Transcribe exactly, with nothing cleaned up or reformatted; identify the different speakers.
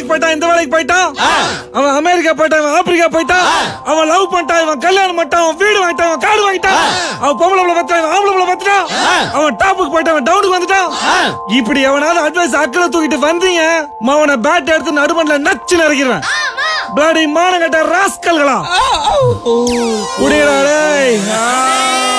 Speaker 1: வேலைக்கு போயிட்டான் இந்த வேலைக்கு போயிட்டான், அவன் அமெரிக்கா போயிட்டான் இவன் ஆப்பிரிக்கா போயிட்டான், அவன் லவ் பண்ணிட்டான் இவன் கல்யாணம் பண்ணிட்டான், அவன் வீடு வாங்கிட்டான் இவன் காடு வாங்கிட்டான், அவன் பொம்பளை பத்தான் இவன் ஆம்பளை பத்துட்டான், அவன் டாப்புக்கு போயிட்டான் அவன் டவுனுக்கு வந்துட்டான். இப்படி எவனாவது அட்வைஸ் அக்கறை தூக்கிட்டு வந்தீங்க அவனை பேட் எடுத்து நடுமண்ல நச்சு நறுக்கிறேன். பிளாடி மானகட்ட ராஸ்கல்களா குடிடா டேய்.